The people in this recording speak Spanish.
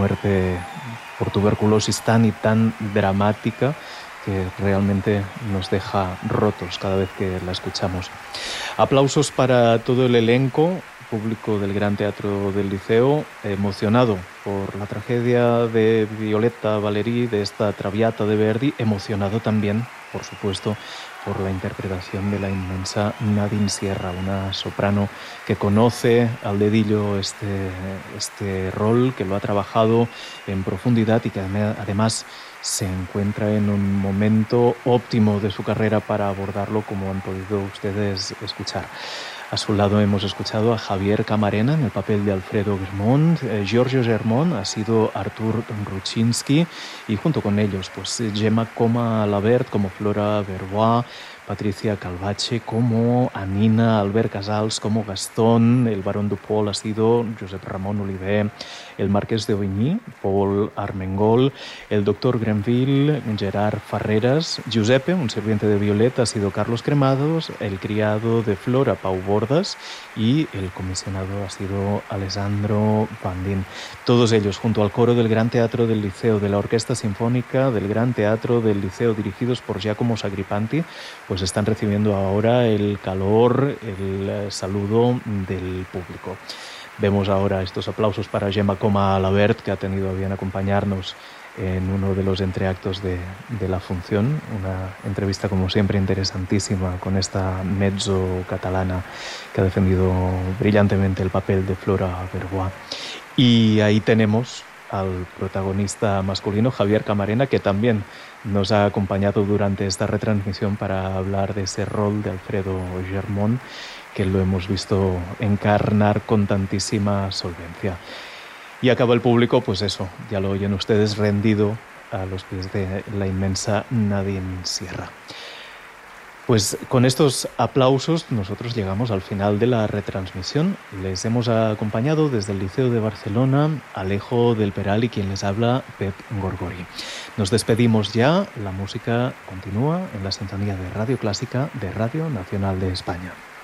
muerte por tuberculosis tan y tan dramática que realmente nos deja rotos cada vez que la escuchamos. Aplausos para todo el elenco, público del Gran Teatro del Liceo, emocionado por la tragedia de Violetta Valéry, de esta Traviata de Verdi, emocionado también, por supuesto, por la interpretación de la inmensa Nadine Sierra, una soprano que conoce al dedillo este rol, que lo ha trabajado en profundidad y que además se encuentra en un momento óptimo de su carrera para abordarlo, como han podido ustedes escuchar. A su lado hemos escuchado a Javier Camarena en el papel de Alfredo Germont, Giorgio Germont ha sido Artur Ruczynski y junto con ellos pues Gemma Coma-Labert como Flora Verbois, Patricia Calvache como Anina, Albert Casals como Gastón, el barón Dupol ha sido Josep Ramon Oliver, el marqués de Oigny, Paul Armengol, el doctor Grenville, Gerard Farreras, Giuseppe, un sirviente de Violeta, ha sido Carlos Cremados, el criado de Flora, Pau Bordas, y el comisionado ha sido Alessandro Bandin. Todos ellos, junto al coro del Gran Teatro del Liceo, de la Orquesta Sinfónica del Gran Teatro del Liceo, dirigidos por Giacomo Sagripanti, pues están recibiendo ahora el calor, el saludo del público. Vemos ahora estos aplausos para Gemma Coma-Labert, que ha tenido a bien acompañarnos en uno de los entreactos de la función. Una entrevista, como siempre, interesantísima con esta mezzo catalana que ha defendido brillantemente el papel de Flora Verbois. Y ahí tenemos al protagonista masculino, Javier Camarena, que también nos ha acompañado durante esta retransmisión para hablar de ese rol de Alfredo Germont, que lo hemos visto encarnar con tantísima solvencia. Y acaba el público, pues eso, ya lo oyen ustedes, rendido a los pies de la inmensa Nadine Sierra. Pues con estos aplausos nosotros llegamos al final de la retransmisión. Les hemos acompañado desde el Liceo de Barcelona, Alejo del Peral y quien les habla, Pep Gorgori. Nos despedimos ya, la música continúa en la sintonía de Radio Clásica de Radio Nacional de España.